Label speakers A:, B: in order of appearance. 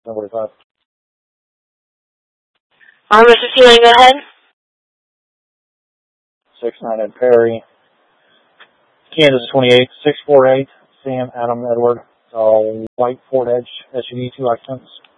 A: 1045.
B: This is Healing, go ahead.
A: 69 at Perry, Kansas 28, 648, Sam, Adam, Edward, white Ford Edge, SUV, 2 occupants.